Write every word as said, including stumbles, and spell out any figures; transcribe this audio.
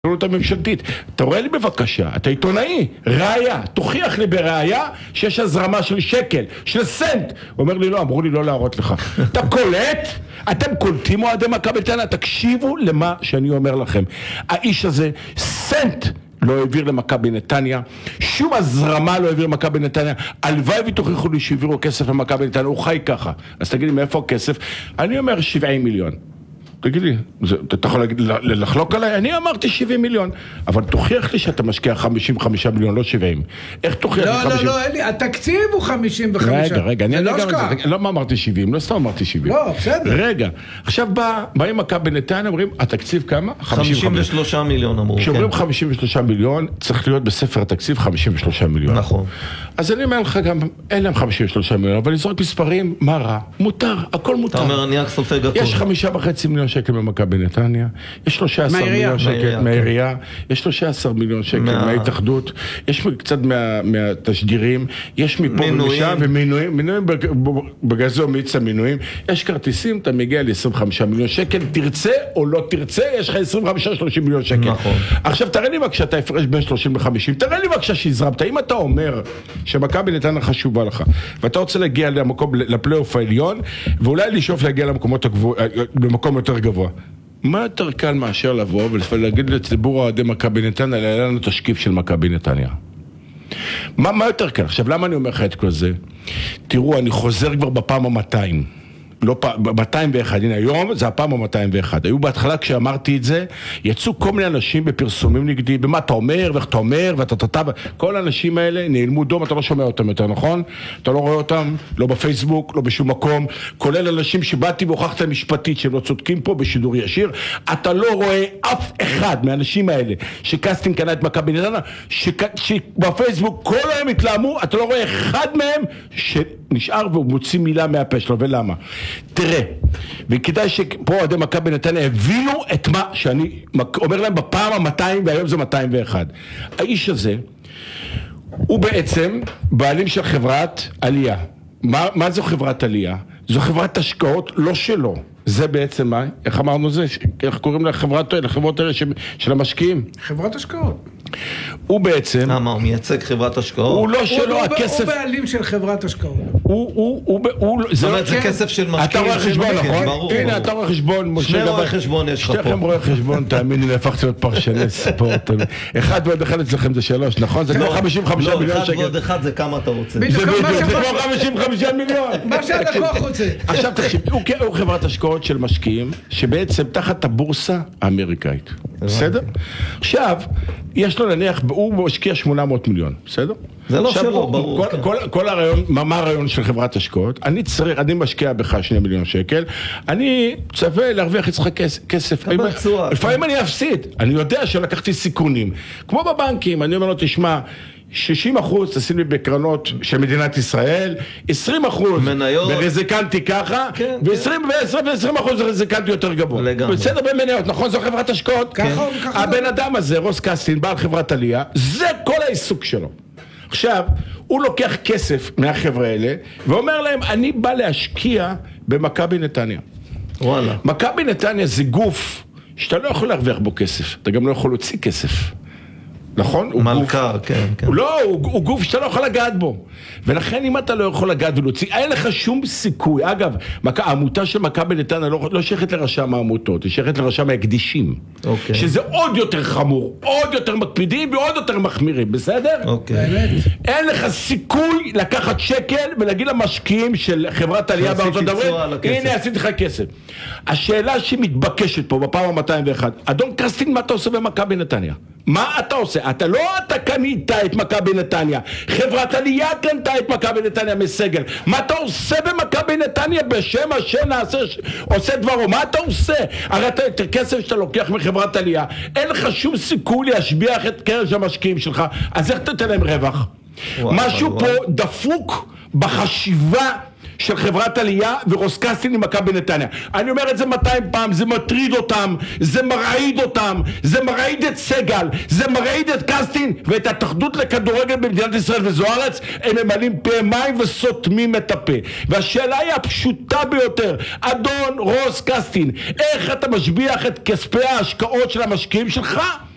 את הממשלתית, תראה לי בבקשה, אתה עיתונאי, ראיה, תוכיח לי בראיה שיש הזרמה של שקל, של סנט. הוא אומר לי לא, אמרו לי לא להראות לך. אתה קולט? אתם קולטים אוהדי מכבי נתניה? תקשיבו למה שאני אומר לכם. האיש הזה סנט לא העביר למכבי נתניה, שום הזרמה לא העביר למכבי נתניה. הלוואי ותוכיחו לי שהעבירו כסף למכבי נתניה, הוא חי ככה. אז תגיד לי מאיפה הכסף? אני אומר שבעים מיליון. תגיד לי, אתה יכול לחלוק עליי? אני אמרתי שבעים מיליון, אבל תוכיח לי שאתה משקיע חמישים וחמישה מיליון, לא שבעים. איך תוכיח לי חמישים? לא, לא, לא, אלי, התקציב הוא חמישים וחמישה. רגע, רגע, אני לא אשכח. למה אמרתי שבעים? לא סתם אמרתי שבעים. לא, בסדר. רגע, עכשיו באים מכבי נתניה, אומרים, התקציב כמה? חמישים ושלושה מיליון אמרו. כשאומרים חמישים ושלושה מיליון, צריך להיות בספר התקציב חמישים ושלושה מיליון. נכון. אז אני אומר לך גם, אין להם חמישים ושלושה מיליון, אבל לזרוק מספרים, מה רע? מותר, הכל מותר. אתה אומר, אני רק סופר גדול. יש חמישה וחצי מיליון שקל במכבי נתניה, יש שלושה עשר מיליון שקל מהעירייה, יש שלושה עשר מיליון שקל מההתאחדות, יש קצת מהתשדירים, יש מפה ומשם, ומינויים, מינויים בגזו מיץ המינויים, יש כרטיסים, אתה מגיע ל-עשרים וחמישה מיליון שקל, תרצה או לא תרצה, יש לך עשרים וחמישה שלושים מיליון שקל. נכון. עכשיו תראה לי בבקשה, אתה הפרש בין שלושים וחמישים, תראה לי בבקשה שהזרמת, אם אתה אומר שמכבי נתניה חשובה לך, ואתה רוצה להגיע למקום, לפלייאוף העליון, ואולי לשאוף להגיע למקומות הגבוה, למקום יותר גבוה. מה יותר קל מאשר לבוא ולהגיד לציבור האוהדי מכבי נתניה, להעלה לנו תשקיף של מכבי נתניה? מה, מה יותר קל? עכשיו, למה אני אומר לך את כל זה? תראו, אני חוזר כבר בפעם ה-מאתיים. לא פעם, מאתיים ואחת, הנה היום זה הפעם ה-מאתיים ואחת. היו בהתחלה כשאמרתי את זה, יצאו כל מיני אנשים בפרסומים נגדי, במה אתה אומר, ואיך אתה אומר, ואתה תתה, כל האנשים האלה נעלמו דום, אתה לא שומע אותם יותר, נכון? אתה לא רואה אותם, לא בפייסבוק, לא בשום מקום, כולל אנשים שבאתי והוכחת משפטית שהם לא צודקים פה בשידור ישיר, אתה לא רואה אף אחד מהאנשים האלה שקסטינג קנה את מכבי נתניה, שבפייסבוק כל היום התלהמו, אתה לא רואה אחד מהם שנשאר והוא מוציא מילה מהפה שלו, ולמה? תראה, וכדאי שפה אוהדי מכבי נתניה הבינו את מה שאני אומר להם בפעם ה-מאתיים והיום זה מאתיים ואחת. האיש הזה הוא בעצם בעלים של חברת עלייה. מה, מה זו חברת עלייה? זו חברת השקעות לא שלו. זה בעצם מה? איך אמרנו זה? איך קוראים לחברת, לחברות האלה של המשקיעים? חברת השקעות. הוא בעצם... למה? הוא מייצג חברת השקעות? הוא לא שלו, הכסף... הוא בעלים של חברת השקעות. הוא, הוא, הוא, הוא... זאת אומרת, זה כסף של משקיעים. אתה רואה חשבון, נכון? הנה, אתה רואה חשבון. שני רואה חשבון יש לך פה. שניכם רואה חשבון, תאמיני לי, הפכתי להיות פרשני ספורט. אחד ועוד אחד אצלכם זה שלוש, נכון? זה כמו חמישים וחמישה מיליון שקל. לא, אחד ועוד אחד זה כמה אתה רוצה. זה כמו חמישים וחמישה מיליון. מה שהלקוח רוצה. עכשיו תקשיב, הוא חברת השקעות של משקיעים, שבעצם תחת הבורסה האמריקאית. בסדר? עכשיו, יש לו נניח, הוא משקיע שמונה מאות מיליון, בסדר? זה לא שלו, ברור. כל הרעיון, מה הרעיון של חברת השקעות? אני צריך, אני משקיע בך שני מיליון שקל, אני צווה להרוויח אצלך כסף. לפעמים אני אפסיד, אני יודע שלקחתי סיכונים. כמו בבנקים, אני אומר לו, תשמע, שישים אחוז תשים לי בקרנות של מדינת ישראל, עשרים אחוז ברזיקנטי ככה, ו-עשרים אחוז ברזיקנטי יותר גבוה. בסדר במניות, נכון? זו חברת השקעות. הבן אדם הזה, רוס קסטין, בעל חברת עלייה, זה כל העיסוק שלו. עכשיו, הוא לוקח כסף מהחברה האלה, ואומר להם, אני בא להשקיע במכבי נתניה. וואלה. מכבי נתניה זה גוף שאתה לא יכול להרוויח בו כסף, אתה גם לא יכול להוציא כסף. נכון? מלכר, כן, כן. לא, הוא, הוא גוף שאתה לא יכול לגעת בו. ולכן אם אתה לא יכול לגעת ולהוציא, אין לך שום סיכוי. אגב, העמותה של מכבי נתניה לא, לא שייכת לרשם העמותות, היא שייכת לרשם ההקדישים. אוקיי. שזה עוד יותר חמור, עוד יותר מקפידים ועוד יותר מחמירים, בסדר? אוקיי. אין לך סיכוי לקחת שקל ולהגיד למשקיעים של חברת עלייה בארצות הברית, הנה עשיתי לך כסף. השאלה שמתבקשת פה בפעם ה-מאתיים ואחת, אדון קסטין, מה אתה עושה במכבי נתניה? מה אתה עושה? אתה לא אתה קנית את מכבי נתניה, חברת עלייה קנתה את מכבי נתניה מסגל. מה אתה עושה במכבי נתניה בשם השם נעשה, עושה דברו? מה אתה עושה? הרי אתה יותר כסף שאתה לוקח מחברת עלייה, אין לך שום סיכוי להשביח את קרן של המשקיעים שלך, אז איך תתן להם רווח? וואו, משהו וואו. פה דפוק בחשיבה של חברת עלייה ורוס קסטין עם מכבי נתניה. אני אומר את זה מאתיים פעם, זה מטריד אותם, זה מרעיד אותם, זה מרעיד את סגל, זה מרעיד את קסטין ואת התאחדות לכדורגל במדינת ישראל וזוארץ, הם ממלאים פה מים וסותמים את הפה. והשאלה היא הפשוטה ביותר, אדון רוס קסטין, איך אתה משביח את כספי ההשקעות של המשקיעים שלך?